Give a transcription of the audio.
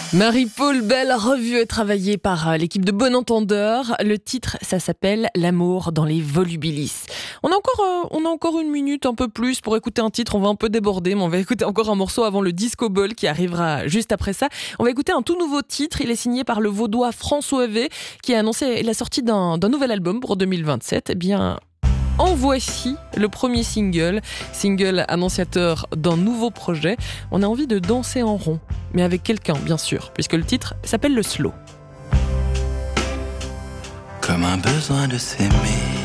Marie-Paul Bell, revue et travaillée par l'équipe de Bon Entendeur. Le titre, ça s'appelle L'amour dans les volubilis. On a encore une minute, un peu plus, pour écouter un titre. On va un peu déborder, mais on va écouter encore un morceau avant le Disco Ball qui arrivera juste après ça. On va écouter un tout nouveau titre. Il est signé par le Vaudois François V, qui a annoncé la sortie d'un nouvel album pour 2027. Eh bien, en voici le premier single annonciateur d'un nouveau projet. On a envie de danser en rond, mais avec quelqu'un bien sûr, puisque le titre s'appelle Le Slow. Comme un besoin de s'aimer,